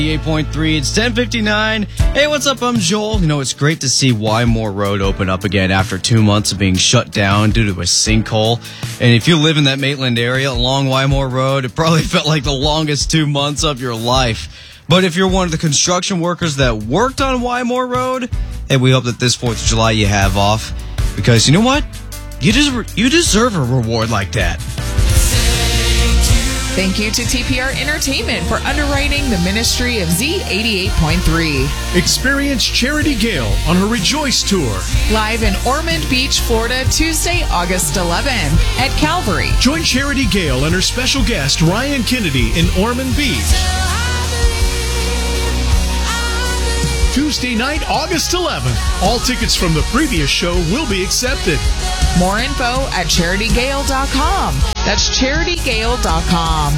8.3, it's 10:59. Hey, what's up? I'm Joel. You know, it's great to see Wymore Road open up again after 2 months of being shut down due to a sinkhole. And if you live in that Maitland area along Wymore Road, it probably felt like the longest 2 months of your life. But if you're one of the construction workers that worked on Wymore Road, hey, we hope that this 4th of July you have off. Because you know what? You deserve a reward like that. Thank you to TPR Entertainment for underwriting the ministry of Z88.3. Experience Charity Gale on her Rejoice Tour. Live in Ormond Beach, Florida, Tuesday, August 11th at Calvary. Join Charity Gale and her special guest, Ryan Kennedy, in Ormond Beach. Tuesday night, August 11th. All tickets from the previous show will be accepted. More info at CharityGale.com. That's CharityGale.com.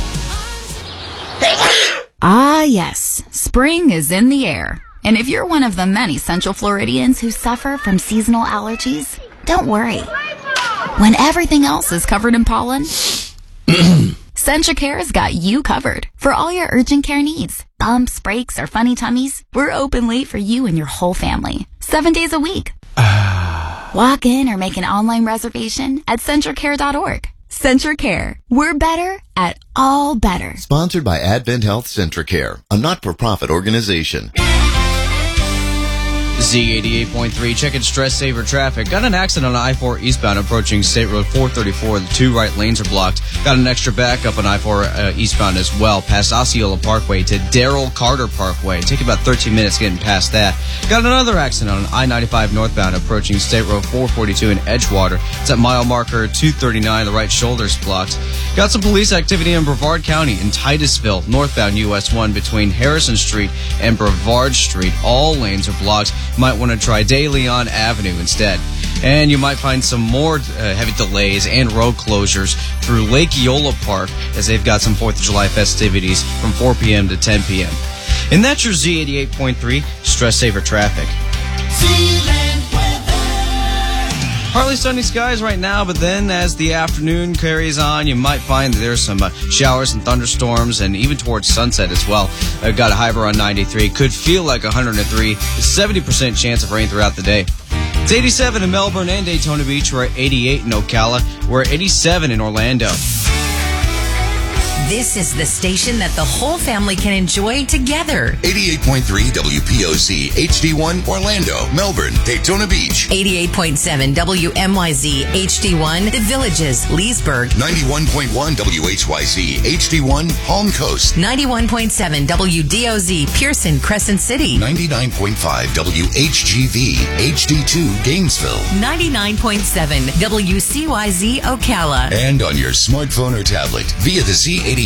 Ah, yes. Spring is in the air. And if you're one of the many Central Floridians who suffer from seasonal allergies, don't worry. When everything else is covered in pollen, CentraCare's got you covered for all your urgent care needs. Bumps, breaks, or funny tummies, we're open late for you and your whole family. 7 days a week. Walk in or make an online reservation at CentraCare.org. CentraCare. We're better at all better. Sponsored by Advent Health CentraCare, a not-for-profit organization. Z88.3, checking stress saver traffic. Got an accident on I-4 eastbound approaching State Road 434. The two right lanes are blocked. Got an extra backup on I-4 eastbound as well, past Osceola Parkway to Darrell Carter Parkway. Take about 13 minutes getting past that. Got another accident on I-95 northbound approaching State Road 442 in Edgewater. It's at mile marker 239. The right shoulder's blocked. Got some police activity in Brevard County in Titusville, northbound US 1 between Harrison Street and Brevard Street. All lanes are blocked. You might want to try De Leon Avenue instead. And you might find some more heavy delays and road closures through Lake Eola Park as they've got some 4th of July festivities from 4 p.m. to 10 p.m. And that's your Z88.3 Stress Saver Traffic. Partly sunny skies right now, but then as the afternoon carries on, you might find that there's some showers and thunderstorms, and even towards sunset as well. I've got a high around 93. Could feel like 103. 70% chance of rain throughout the day. It's 87 in Melbourne and Daytona Beach. We're at 88 in Ocala. We're at 87 in Orlando. This is the station that the whole family can enjoy together. 88.3 WPOC HD1 Orlando, Melbourne, Daytona Beach. 88.7 WMYZ HD1 The Villages, Leesburg. 91.1 WHYZ HD1 Palm Coast. 91.7 WDOZ Pearson, Crescent City. 99.5 WHGV HD2 Gainesville. 99.7 WCYZ Ocala. And on your smartphone or tablet via the Z88